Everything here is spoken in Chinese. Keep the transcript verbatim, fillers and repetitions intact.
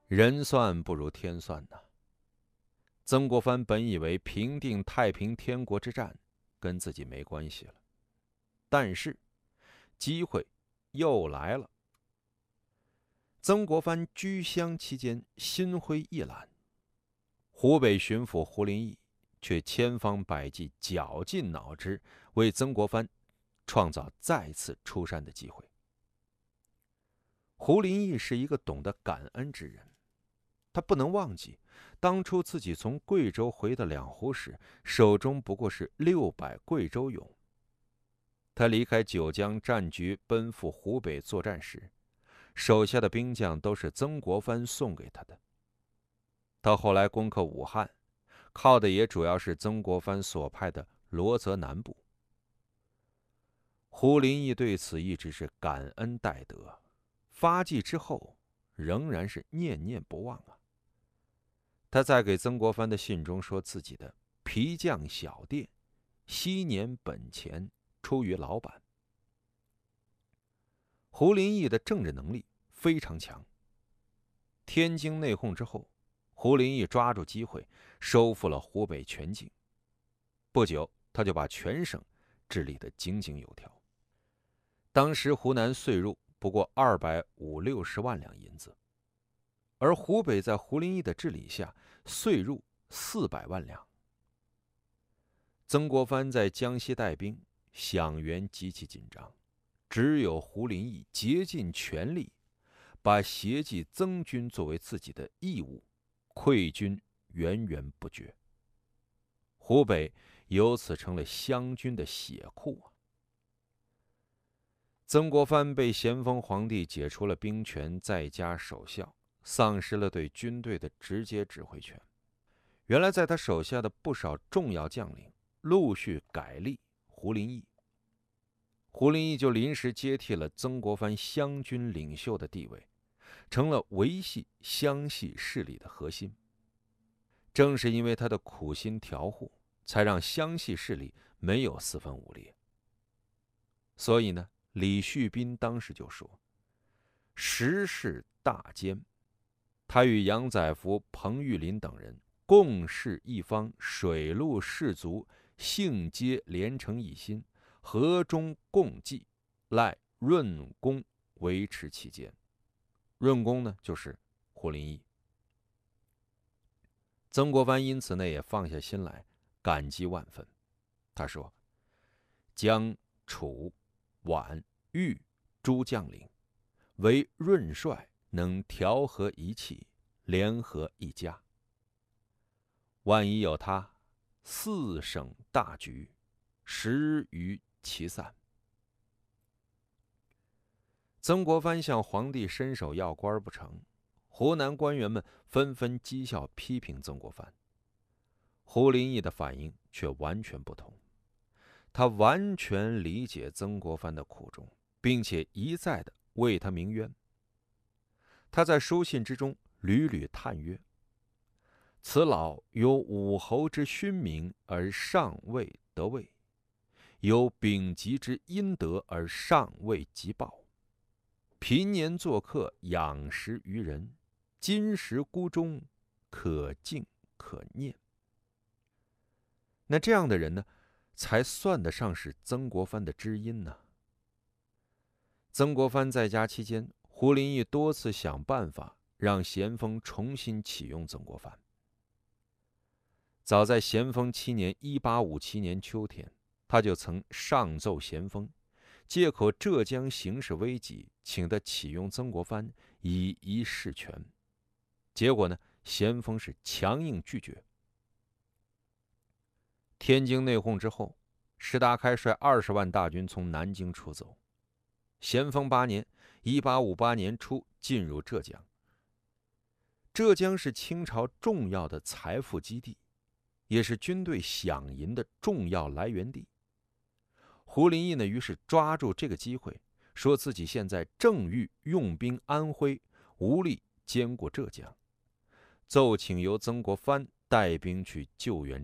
人算不如天算呐。曾国藩本以为平定太平天国之战跟自己没关系了，但是机会又来了。曾国藩居乡期间心灰意懒，湖北巡抚胡林翼却千方百计绞尽脑汁，为曾国藩创造再次出山的机会。胡林翼是一个懂得感恩之人，他不能忘记当初自己从贵州回到两湖时，手中不过是六百贵州勇。他离开九江战局奔赴湖北作战时，手下的兵将都是曾国藩送给他的。他后来攻克武汉，靠的也主要是曾国藩所派的罗泽南部。胡林翼对此一直是感恩戴德，发迹之后仍然是念念不忘啊。他在给曾国藩的信中说自己的皮匠小店，昔年本钱出于老板。胡林翼的政治能力非常强。天津内讧之后，胡林翼抓住机会收复了湖北全境，不久他就把全省治理得井井有条。当时湖南岁入不过二百五六十万两银子，而湖北在胡林翼的治理下岁入四百万两。曾国藩在江西带兵，饷源极其紧张，只有胡林翼竭尽全力，把协济曾军作为自己的义务，溃军源源不绝。湖北由此成了湘军的血库啊。曾国藩被咸丰皇帝解除了兵权，在家守孝，丧失了对军队的直接指挥权。原来在他手下的不少重要将领陆续改立胡林翼，胡林翼就临时接替了曾国藩湘军领袖的地位，成了维系湘系势力的核心。正是因为他的苦心调护，才让湘系势力没有四分五裂。所以呢，李旭斌当时就说：“时势大艰。”他与杨载福、彭玉麟等人共事一方，水陆士卒性皆连成一心，和衷共济，赖润公维持其间。润公呢，就是胡林翼。曾国藩因此呢也放下心来，感激万分。他说：“江、楚、皖、豫诸将领，唯润帅能调和一气，联合一家。万一有他，四省大局十余其散。”曾国藩向皇帝伸手要官不成，湖南官员们纷纷讥笑批评曾国藩。胡林翼的反应却完全不同，他完全理解曾国藩的苦衷，并且一再的为他鸣冤。他在书信之中屡屡叹曰：“此老有武侯之勋名而尚未得位，有丙级之阴德而尚未及报。平年做客养食于人，今时孤忠，可敬可念。”那这样的人呢，才算得上是曾国藩的知音呢。曾国藩在家期间，胡林翼多次想办法让咸丰重新启用曾国藩。早在咸丰七年（一八五七年）秋天，他就曾上奏咸丰，借口浙江形势危急，请他启用曾国藩，以一事权。结果呢，咸丰是强硬拒绝。天津内讧之后，石达开率二十万大军从南京出走。咸丰八年（一八五八年）初进入浙江。浙江是清朝重要的财富基地，也是军队饷银的重要来源地。胡林翼呢，于是抓住这个机会，说自己现在正欲用兵安徽，无力兼顾浙江，奏请由曾国藩带兵去救援